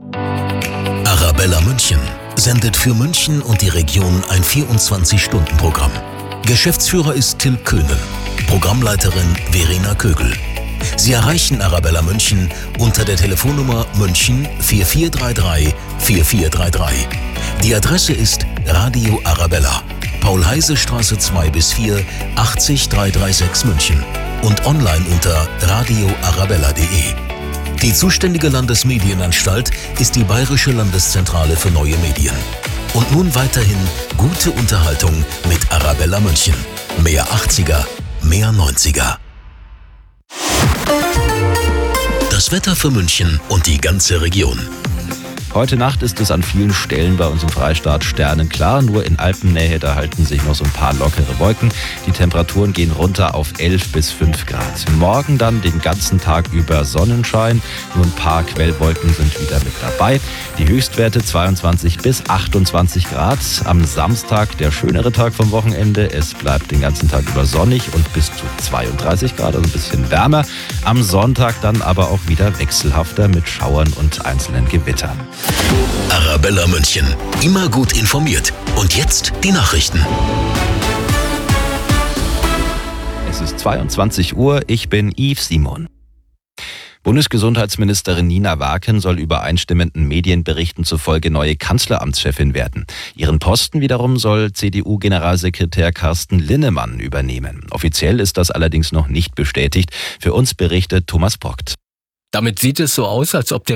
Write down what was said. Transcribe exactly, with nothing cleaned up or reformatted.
Arabella München sendet für München und die Region ein vierundzwanzig-Stunden-Programm. Geschäftsführer ist Till Köhnen, Programmleiterin Verena Kögel. Sie erreichen Arabella München unter der Telefonnummer München vier vier drei drei vier vier drei drei. Die Adresse ist Radio Arabella, Paul-Heise-Straße zwei bis vier, achtzig dreihundertsechsunddreißig München und online unter radio arabella punkt de. Die zuständige Landesmedienanstalt ist die Bayerische Landeszentrale für neue Medien. Und nun weiterhin gute Unterhaltung mit Arabella München. Mehr achtziger, mehr neunziger. Das Wetter für München und die ganze Region. Heute Nacht ist es an vielen Stellen bei uns im Freistaat sternenklar. Nur in Alpennähe, da halten sich noch so ein paar lockere Wolken. Die Temperaturen gehen runter auf elf bis fünf Grad. Morgen dann den ganzen Tag über Sonnenschein. Nur ein paar Quellwolken sind wieder mit dabei. Die Höchstwerte zweiundzwanzig bis achtundzwanzig Grad. Am Samstag der schönere Tag vom Wochenende. Es bleibt den ganzen Tag über sonnig und bis zu zweiunddreißig Grad, also ein bisschen wärmer. Am Sonntag dann aber auch wieder wechselhafter mit Schauern und einzelnen Gewittern. Arabella München, immer gut informiert. Und jetzt die Nachrichten. Es ist zweiundzwanzig Uhr, ich bin Yves Simon. Bundesgesundheitsministerin Nina Waken soll übereinstimmenden Medienberichten zufolge neue Kanzleramtschefin werden. Ihren Posten wiederum soll C D U-Generalsekretär Carsten Linnemann übernehmen. Offiziell ist das allerdings noch nicht bestätigt. Für uns berichtet Thomas Brockt. Damit sieht es so aus, als ob der